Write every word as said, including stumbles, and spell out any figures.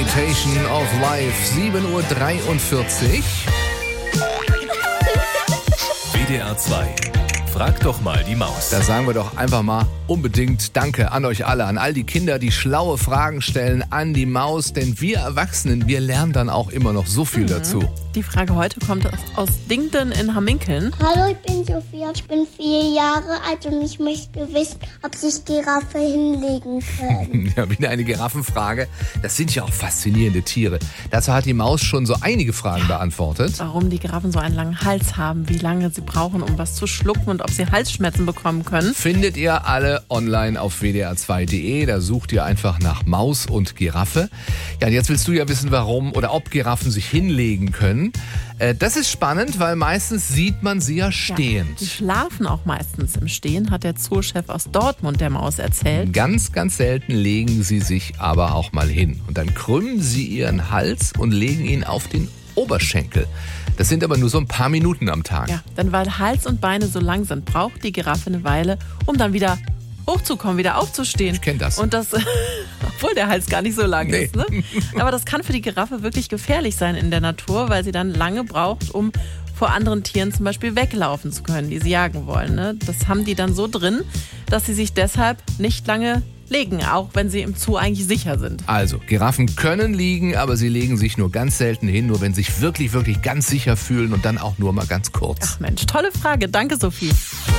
Temptation of Life, sieben Uhr dreiundvierzig. W D R zwei. Frag doch mal die Maus. Da sagen wir doch einfach mal unbedingt Danke an euch alle, an all die Kinder, die schlaue Fragen stellen, an die Maus. Denn wir Erwachsenen, wir lernen dann auch immer noch so viel mhm. dazu. Die Frage heute kommt aus Dingden in Hamminkeln. Hallo, ich bin Sophia, ich bin vier Jahre alt und ich möchte wissen, ob sich Giraffe hinlegen können. Ja, wieder eine Giraffenfrage. Das sind ja auch faszinierende Tiere. Dazu hat die Maus schon so einige Fragen ja. beantwortet. Warum die Giraffen so einen langen Hals haben, wie lange sie brauchen, um was zu schlucken und ob sie Halsschmerzen bekommen können. Findet ihr alle online auf w d r zwei punkt d e. Da sucht ihr einfach nach Maus und Giraffe. Ja, und jetzt willst du ja wissen, warum oder ob Giraffen sich hinlegen können. Das ist spannend, weil meistens sieht man sie ja stehend. Ja, die schlafen auch meistens im Stehen, hat der Zoochef aus Dortmund der Maus erzählt. Ganz, ganz selten legen sie sich aber auch mal hin. Und dann krümmen sie ihren Hals und legen ihn auf den Oberschenkel. Das sind aber nur so ein paar Minuten am Tag. Ja, denn weil Hals und Beine so lang sind, braucht die Giraffe eine Weile, um dann wieder hochzukommen, wieder aufzustehen. Ich kenne das. Und das, obwohl der Hals gar nicht so lang nee. ist. Ne? Aber das kann für die Giraffe wirklich gefährlich sein in der Natur, weil sie dann lange braucht, um vor anderen Tieren zum Beispiel weglaufen zu können, die sie jagen wollen. Ne? Das haben die dann so drin, dass sie sich deshalb nicht lange legen, auch wenn sie im Zoo eigentlich sicher sind. Also, Giraffen können liegen, aber sie legen sich nur ganz selten hin, nur wenn sie sich wirklich, wirklich ganz sicher fühlen und dann auch nur mal ganz kurz. Ach Mensch, tolle Frage. Danke, Sophie.